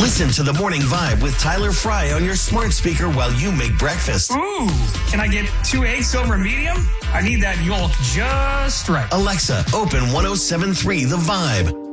Listen to the Morning Vibe with Tyler Fry on your smart speaker while you make breakfast. Ooh, can I get 2 eggs over medium? I need that yolk just right. Alexa, open 107.3 The Vibe.